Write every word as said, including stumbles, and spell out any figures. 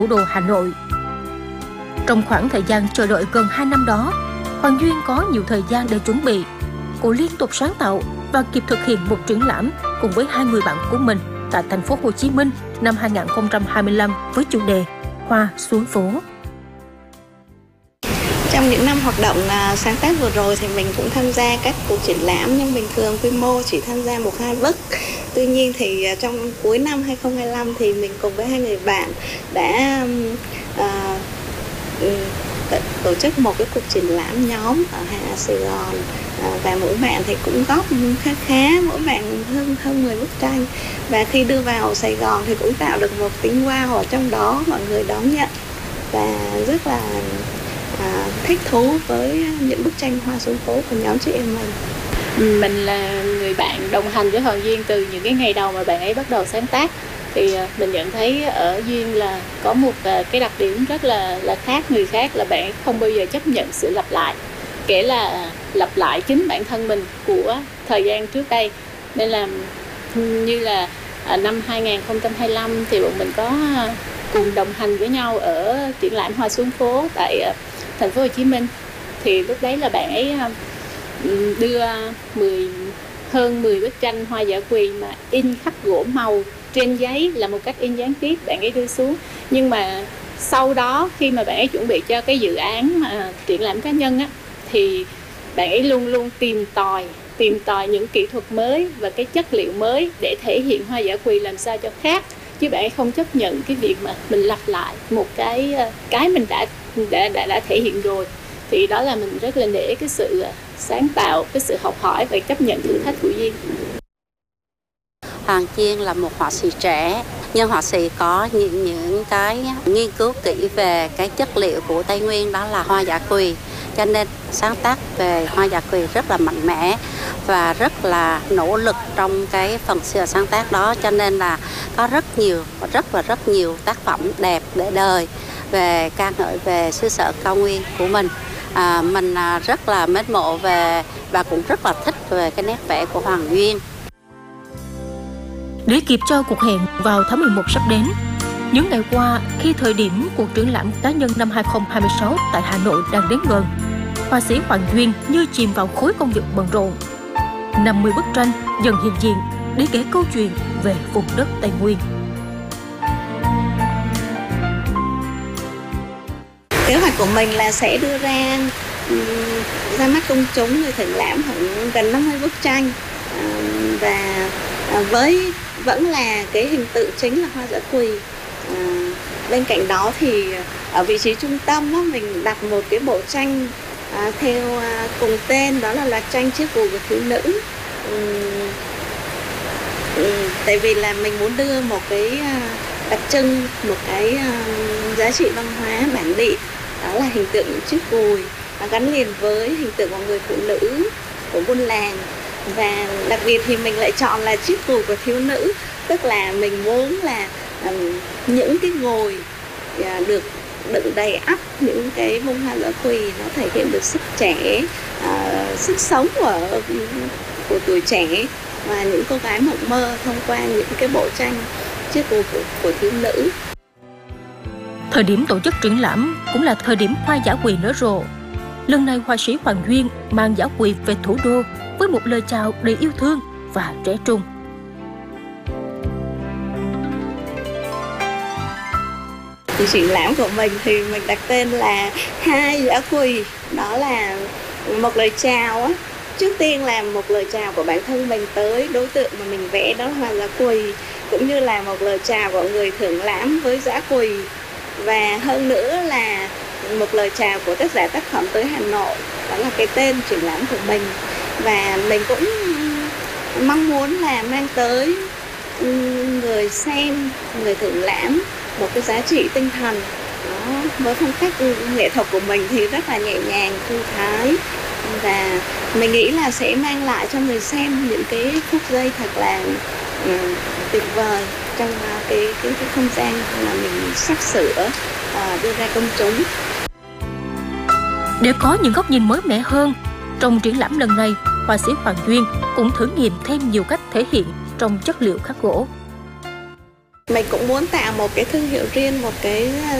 thủ đô Hà Nội. Trong khoảng thời gian chờ đợi gần hai năm đó, Hoàng Duyên có nhiều thời gian để chuẩn bị. Cô liên tục sáng tạo và kịp thực hiện một triển lãm cùng với hai người bạn của mình tại thành phố Hồ Chí Minh năm hai không hai lăm với chủ đề Hoa xuống phố. Trong những năm hoạt động uh, sáng tác vừa rồi thì mình cũng tham gia các cuộc triển lãm, nhưng bình thường quy mô chỉ tham gia một hai bức. Tuy nhiên thì uh, trong cuối năm hai không hai lăm thì mình cùng với hai người bạn đã uh, uh, tổ chức một cái cuộc triển lãm nhóm ở Hà Sài Gòn, uh, và mỗi bạn thì cũng góp khá khá, mỗi bạn hơn hơn mười bức tranh. Và khi đưa vào Sài Gòn thì cũng tạo được một tính wow ở trong đó, mọi người đón nhận và rất là À, thích thú với những bức tranh Hoa xuống phố của nhóm chị em mình. Mình là người bạn đồng hành với Hoàng Duyên từ những cái ngày đầu mà bạn ấy bắt đầu sáng tác. Thì mình nhận thấy ở Duyên là có một cái đặc điểm rất là là khác người khác, là bạn ấy không bao giờ chấp nhận sự lặp lại, kể là lặp lại chính bản thân mình của thời gian trước đây. Nên là như là năm hai không hai lăm thì bọn mình có cùng đồng hành với nhau ở triển lãm Hoa xuống phố tại thành phố Hồ Chí Minh. Thì lúc đấy là bạn ấy đưa mười, hơn mười bức tranh hoa dã quỳ mà in khắc gỗ màu trên giấy là một cách in gián tiếp, bạn ấy đưa xuống. Nhưng mà sau đó khi mà bạn ấy chuẩn bị cho cái dự án mà triển lãm cá nhân á, thì bạn ấy luôn luôn tìm tòi tìm tòi những kỹ thuật mới và cái chất liệu mới để thể hiện hoa dã quỳ làm sao cho khác, chứ bạn ấy không chấp nhận cái việc mà mình lặp lại một cái cái mình đã đã đã đã thể hiện rồi. Thì đó là mình rất là nể cái sự sáng tạo, cái sự học hỏi và chấp nhận thử thách của Duyên. Hoàng Duyên là một họa sĩ trẻ, nhưng họa sĩ có những những cái nghiên cứu kỹ về cái chất liệu của Tây Nguyên, đó là hoa dã quỳ, cho nên sáng tác về hoa dã quỳ rất là mạnh mẽ và rất là nỗ lực trong cái phần sửa sáng tác đó, cho nên là có rất nhiều rất và rất nhiều tác phẩm đẹp để đời về ca ngợi về xứ sở cao nguyên của mình. À, mình rất là mến mộ về và cũng rất là thích về cái nét vẽ của Hoàng Duyên. Để kịp cho cuộc hẹn vào tháng mười một sắp đến, những ngày qua khi thời điểm cuộc triển lãm cá nhân năm hai không hai sáu tại Hà Nội đang đến gần, họa sĩ Hoàng Duyên như chìm vào khối công việc bận rộn. năm mươi bức tranh dần hiện diện để kể câu chuyện về vùng đất Tây Nguyên. Kế hoạch của mình là sẽ đưa ra ra mắt công chúng người triển lãm khoảng gần năm mươi bức tranh, và với vẫn là cái hình tượng chính là hoa dã quỳ. Bên cạnh đó thì ở vị trí trung tâm đó, mình đặt một cái bộ tranh à, theo à, cùng tên, đó là loạt tranh Chiếc Gùi của Thiếu Nữ. Uhm, uhm, tại vì là mình muốn đưa một cái à, đặc trưng, một cái à, giá trị văn hóa bản địa, đó là hình tượng những chiếc gùi và gắn liền với hình tượng của người phụ nữ của buôn làng. Và đặc biệt thì mình lại chọn là chiếc gùi của thiếu nữ, tức là mình muốn là um, những cái gùi uh, được đựng đầy ắp những cái bông hoa dã quỳ, nó thể hiện được sức trẻ, uh, sức sống của, của tuổi trẻ và những cô gái mộng mơ thông qua những cái bộ tranh chiếc gùi của, của thiếu nữ. Thời điểm tổ chức triển lãm cũng là thời điểm hoa dã quỳ nở rộ. Lần này họa sĩ Hoàng Duyên mang dã quỳ về thủ đô với một lời chào đầy yêu thương và trẻ trung. Triển lãm của mình thì mình đặt tên là Hai Dã Quỳ, đó là một lời chào á. Trước tiên là một lời chào của bản thân mình tới đối tượng mà mình vẽ, đó là hoa dã quỳ, cũng như là một lời chào của người thưởng lãm với dã quỳ, và hơn nữa là một lời chào của tác giả tác phẩm tới Hà Nội, đó là cái tên triển lãm của mình. Và mình cũng mong muốn là mang tới người xem, người thưởng lãm một cái giá trị tinh thần. Đó, với phong cách nghệ thuật của mình thì rất là nhẹ nhàng, thư thái, và mình nghĩ là sẽ mang lại cho người xem những cái phút giây thật là uh, tuyệt vời trong uh, cái, cái cái không gian mà mình sắp sửa uh, đưa ra công chúng. Để có những góc nhìn mới mẻ hơn, trong triển lãm lần này, họa sĩ Hoàng Duyên cũng thử nghiệm thêm nhiều cách thể hiện trong chất liệu khắc gỗ. Mình cũng muốn tạo một cái thương hiệu riêng, một cái